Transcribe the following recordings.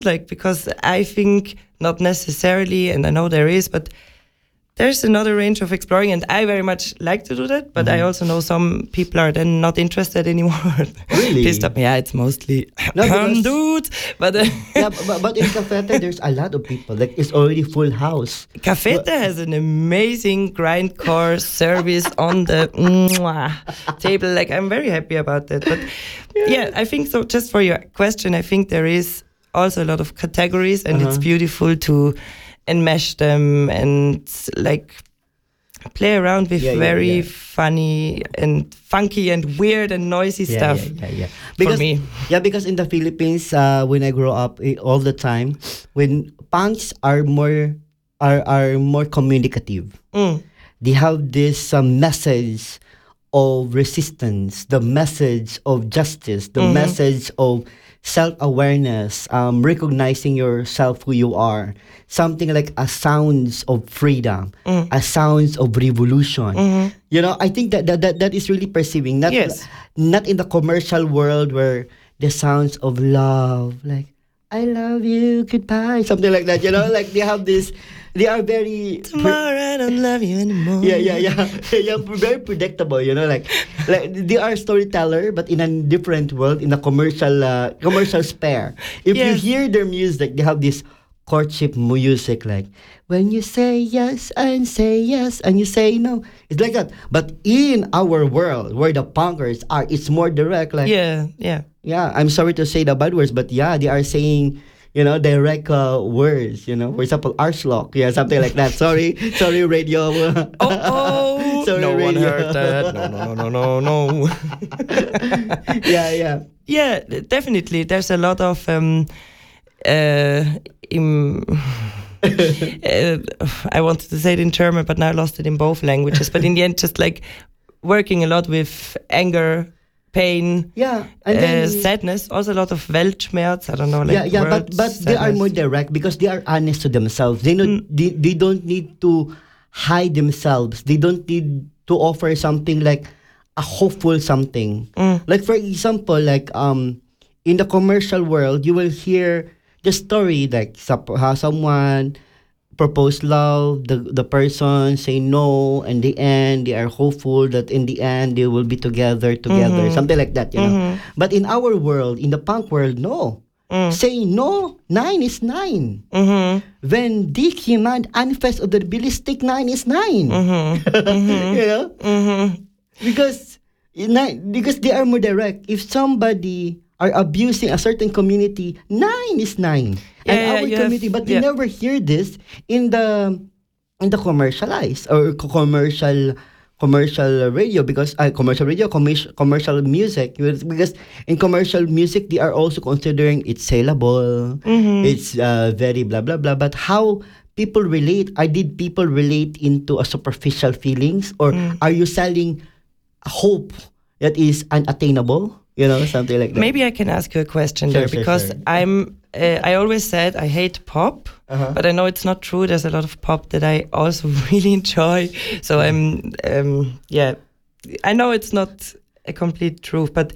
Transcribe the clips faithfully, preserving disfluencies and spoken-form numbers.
like, because I think not necessarily, and I know there is, but there's another range of exploring, and I very much like to do that, but mm-hmm. I also know some people are then not interested anymore. Really? Pissed up. Yeah, it's mostly no, because, dudes. But, uh, yeah, but, but in Cafete, there's a lot of people. Like, it's already full house. Cafete well, has an amazing grindcore service on the mwah, table. Like, I'm very happy about that. But yeah. yeah, I think so. Just for your question, I think there is also a lot of categories, and uh-huh. it's beautiful to enmesh them and like play around with yeah, very yeah, yeah. funny and funky and weird and noisy yeah, stuff. Yeah, yeah, yeah. Because, for me. Yeah, because in the Philippines, uh, when I grow up eh, all the time, when punks are more are are more communicative, mm. they have this uh, message of resistance, the message of justice, the mm-hmm. message of self-awareness, um, recognizing yourself who you are, something like a sounds of freedom, mm. a sounds of revolution. Mm-hmm. You know, I think that that, that, that is really perceiving, not yes. not in the commercial world where the sounds of love, like I love you, goodbye, something like that. You know, like they have this. They are very tomorrow pre- I don't love you anymore. Yeah, yeah, yeah, yeah. Very predictable, you know. Like, like they are storyteller, but in a different world, in a commercial, uh, commercial sphere. If yes. you hear their music, they have this courtship music, like when you say yes and say yes and you say no. It's like that. But in our world, where the punkers are, it's more direct. Like, yeah, yeah, yeah. I'm sorry to say the bad words, but yeah, they are saying, you know, direct uh, words, you know, for example, arschloch, yeah, something like that. Sorry, sorry, radio. oh, oh, sorry, no radio. one heard that. No, no, no, no, no, no. yeah, yeah. Yeah, definitely. There's a lot of, um, uh, im, uh, I wanted to say it in German, but now I lost it in both languages. But in the end, just like working a lot with anger, pain, yeah, and then, uh, sadness, also a lot of Weltschmerz. I don't know, like yeah, yeah, but but sadness. They are more direct because they are honest to themselves. They not mm. they, they don't need to hide themselves. They don't need to offer something like a hopeful something. Mm. Like for example, like um in the commercial world, you will hear the story like how someone propose love, the the person say no, and the end they are hopeful that in the end they will be together together, mm-hmm. something like that, you mm-hmm. know. But in our world, in the punk world, no. Mm. Say no, nine is nine. Mm-hmm. When Dick Human manifest of the realistic, nine is nine. Mm-hmm. Mm-hmm. you know, mm-hmm. because because they are more direct. If somebody are abusing a certain community, nine is nine. Yeah, and our yeah, community, have, but you yeah. never hear this in the in the commercialized or commercial commercial radio because uh, commercial radio commercial commercial music because in commercial music they are also considering it's saleable, mm-hmm. it's uh, very blah blah blah. But how people relate? Are did people relate into a superficial feelings, or mm. are you selling hope that is unattainable? You know, something like that. Maybe I can ask you a question sure, there sure, because sure. I'm. Uh, I always said I hate pop, uh-huh. but I know it's not true. There's a lot of pop that I also really enjoy. So I'm. Um, yeah, I know it's not a complete truth, but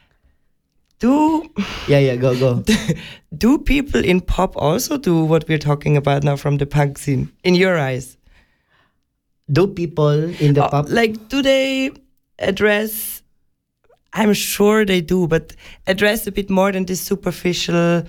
do. Yeah, yeah, go, go. Do people in pop also do what we're talking about now from the punk scene? In your eyes, do people in the uh, pop like do they address? I'm sure they do, but address a bit more than this superficial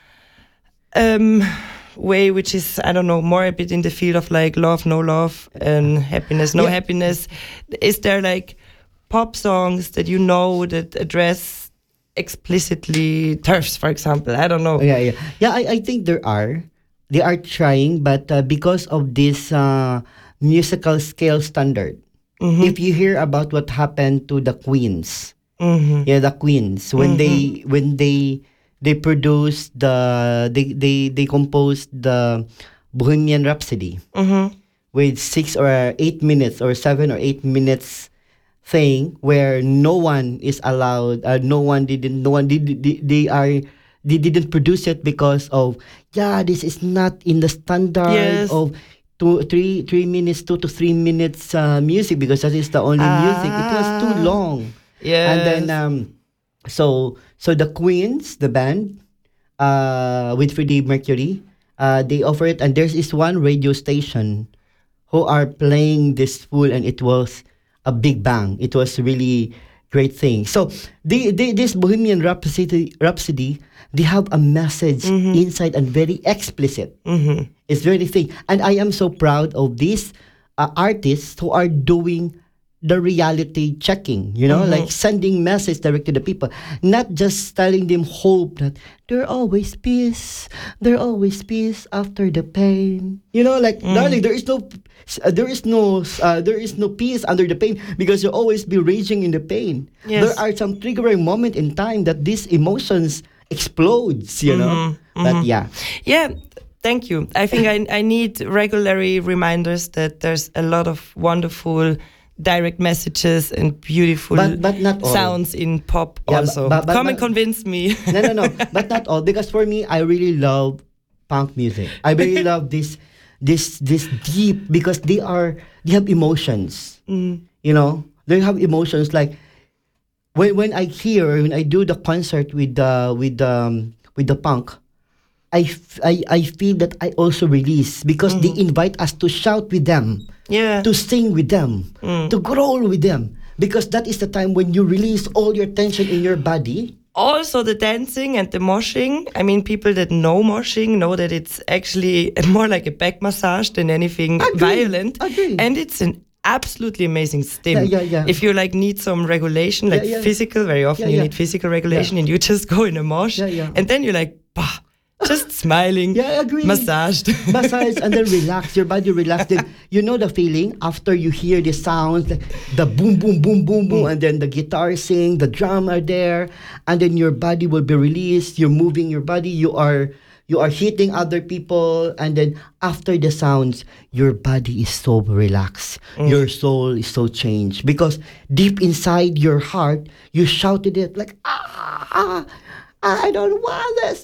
um, way, which is, I don't know, more a bit in the field of like love, no love, and happiness, no yeah. happiness. Is there like pop songs that you know that address explicitly TERFs, for example? I don't know. Yeah, yeah. Yeah, I, I think there are. They are trying, but uh, because of this uh, musical scale standard, mm-hmm. if you hear about what happened to the Queens, mm-hmm. yeah, the Queens when mm-hmm. they when they they produced the they they they composed the Bohemian Rhapsody mm-hmm. with six or eight minutes or seven or eight minutes thing where no one is allowed. Uh, no one didn't. No one did. They, they are. They didn't produce it because of yeah. This is not in the standard yes. of. Two, three, three minutes, two to three minutes uh, music because that is the only ah. music. It was too long. Yeah. And then, um, so so the Queens, the band, uh, with Freddie Mercury. Uh, they offer it, and there's this one radio station who are playing this full, and it was a big bang. It was really great thing. So they, they, this Bohemian Rhapsody, Rhapsody, they have a message mm-hmm. inside and very explicit. Mm-hmm. It's very thing, and I am so proud of these uh, artists who are doing the reality checking, you know, mm-hmm. like sending message direct to the people, not just telling them hope that there always peace, there always peace after the pain. You know, like mm. darling, there is no, uh, there is no, uh, there is no peace under the pain because you'll always be raging in the pain. Yes. There are some triggering moment in time that these emotions explodes. You know, mm-hmm. but mm-hmm. yeah, yeah. Thank you. I think I I need regularly reminders that there's a lot of wonderful direct messages and beautiful but, but not all. sounds in pop yeah, also. But, but, Come but, and convince me. no, no, no. But not all. Because for me, I really love punk music. I really love this, this, this deep because they are they have emotions. Mm. You know, they have emotions. Like when when I hear when I do the concert with the with um with the punk, I, f- I, I feel that I also release because mm-hmm. they invite us to shout with them, yeah, to sing with them, mm. to growl with them, because that is the time when you release all your tension in your body. Also the dancing and the moshing. I mean, people that know moshing know that it's actually more like a back massage than anything Agree. violent. Agree. And it's an absolutely amazing stim. Yeah, yeah, yeah. If you like need some regulation, like yeah, yeah. physical, very often yeah, you yeah. need physical regulation yeah. and you just go in a mosh yeah, yeah. and then you're like, bah, just smiling, yeah, I agree. massaged. Massage and then relax, your body relax. Then you know the feeling after you hear the sounds, like the boom, boom, boom, boom, boom, mm. and then the guitar sing, the drum are there, and then your body will be released. You're moving your body. You are you are hitting other people, and then after the sounds, your body is so relaxed. Mm. Your soul is so changed because deep inside your heart, you shouted it like ah. I don't want this.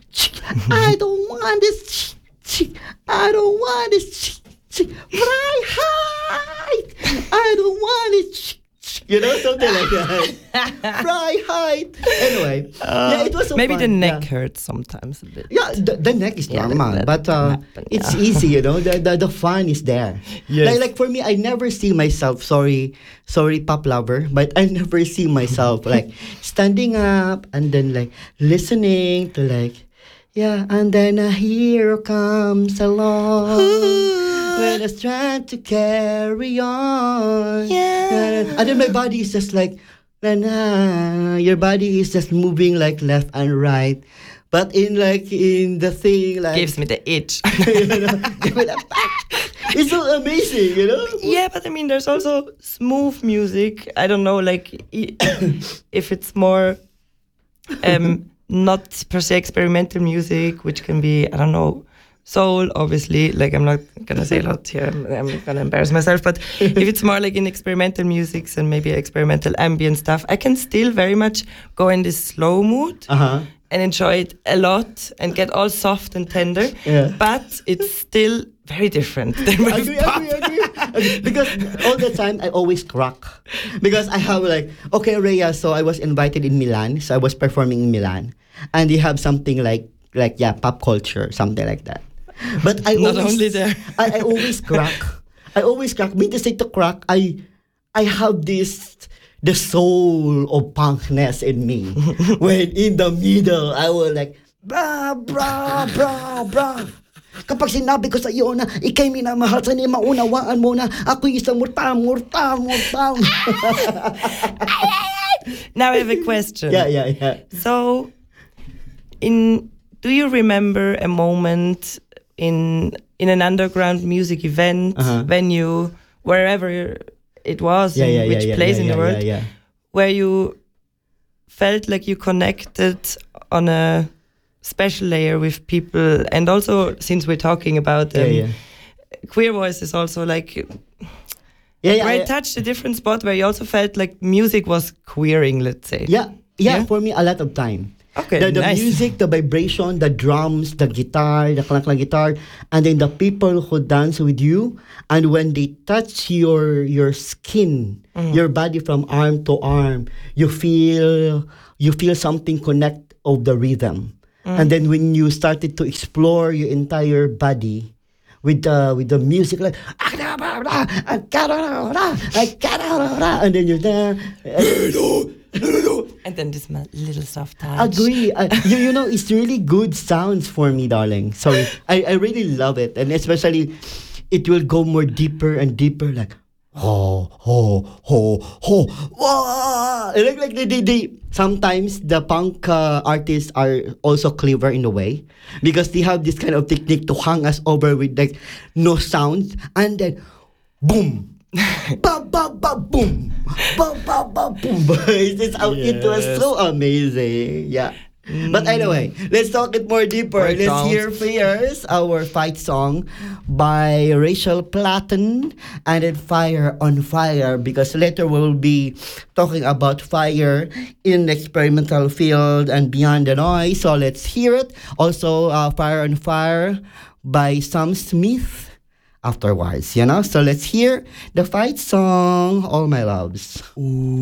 I don't want this. I don't want this. Fly high. I don't want it. You know, something like that. Fly high. Anyway, uh, yeah, it was so maybe fun. the neck yeah. hurts sometimes a bit. Yeah, the, the neck is yeah, normal, that, but uh, happen, it's yeah. easy, you know. The, the the fun is there. Yes. Like, like for me, I never see myself. Sorry, sorry, pop lover, but I never see myself like standing up and then like listening to like, yeah, and then a hero comes along. When I was trying to carry on, yeah, and then my body is just like, nah, nah. Your body is just moving like left and right, but in like in the thing like gives me the itch. you know, it's so amazing, you know. Yeah, but I mean, there's also smooth music. I don't know, like if it's more um, not per se experimental music, which can be, I don't know. Soul, obviously, like I'm not gonna say a lot here, I'm, I'm gonna embarrass myself, but if it's more like in experimental musics and maybe experimental ambient stuff, I can still very much go in this slow mood uh-huh. and enjoy it a lot and get all soft and tender, yeah. but it's still very different than with agree, pop. agree, agree, agree. Because all the time I always crack. Because I have like, okay, Rhea, so I was invited in Milan, so I was performing in Milan, and they have something like, like yeah, pop culture, something like that. But I not always, only there. I, I always crack. I always crack. Me to say to crack, I I have this the soul of punkness in me. When in the middle, I will like bra bra bra bra. Kapag sinabi ko sa iyo na ikay minamahal sa ni maunawaan mo na ako'y isang mortal, mortal, mortal. Now I have a question. Yeah, yeah, yeah. So, in do you remember a moment in in an underground music event, uh-huh. venue, wherever it was, yeah, in yeah, which yeah, place yeah, in yeah, the world, yeah, yeah. where you felt like you connected on a special layer with people, and also since we're talking about um, yeah, yeah. queer voices, also like yeah, yeah, where I, it touched a different spot where you also felt like music was queering, let's say. Yeah, yeah, Yeah? for me a lot of time. Okay, the, the nice. music, the vibration, the drums, the guitar, the clang clang guitar, and then the people who dance with you, and when they touch your your skin, Mm. your body from arm to arm, you feel you feel something connect of the rhythm. And then when you started to explore your entire body with the with the music like and then you're there. And then this ma- little soft touch. Agree. Uh, you, you know, it's really good sounds for me, darling. Sorry. I, I really love it. And especially, it will go more deeper and deeper, like, ho, ho, ho, ho, wah! Like, like they, they, they, sometimes the punk uh, artists are also clever in a way because they have this kind of technique to hang us over with like no sounds and then boom. ba ba ba boom, ba ba ba boom. It's, it's, uh, It was Yes. so amazing. Yeah. But anyway, let's talk it more deeper. Right let's down. hear Fierce, our fight song by Rachel Platten, and then Fire on Fire, because later we'll be talking about fire in the experimental field and beyond the noise. So let's hear it. Also, uh, Fire on Fire by Sam Smith afterwards, you know? So let's hear the fight song, All My Loves.